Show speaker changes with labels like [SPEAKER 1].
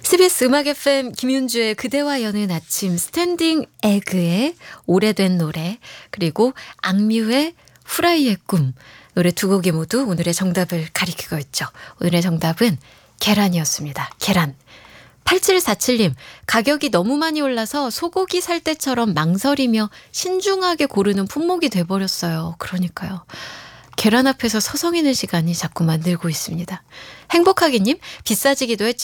[SPEAKER 1] CBS 음악 FM 김윤주의 그대와 여는 아침, 스탠딩 에그의 오래된 노래, 그리고 악뮤의 후라이의 꿈, 노래 두 곡이 모두 오늘의 정답을 가리키고 있죠. 오늘의 정답은 계란이었습니다. 계란. 8747님, 가격이 너무 많이 올라서 소고기 살 때처럼 망설이며 신중하게 고르는 품목이 돼버렸어요. 그러니까요. 계란 앞에서 서성이는 시간이 자꾸만 늘고 있습니다. 행복하기님, 비싸지기도 했지만